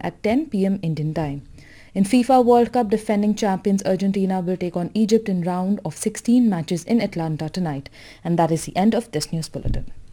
at 10 p.m. Indian time. In FIFA World Cup, defending champions Argentina will take on Egypt in round of 16 matches in Atlanta tonight. And that is the end of this news bulletin.